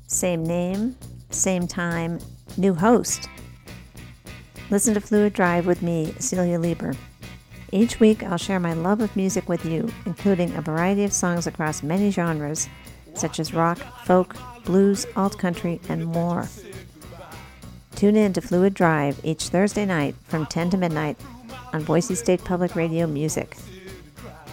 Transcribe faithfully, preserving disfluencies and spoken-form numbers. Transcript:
Same name, same time, new host. Listen to Fluid Drive with me, Celia Lieber. Each week, I'll share my love of music with you, including a variety of songs across many genres, such as rock, folk, blues, alt-country, and more. Tune in to Fluid Drive each Thursday night from ten to midnight on Boise State Public Radio Music.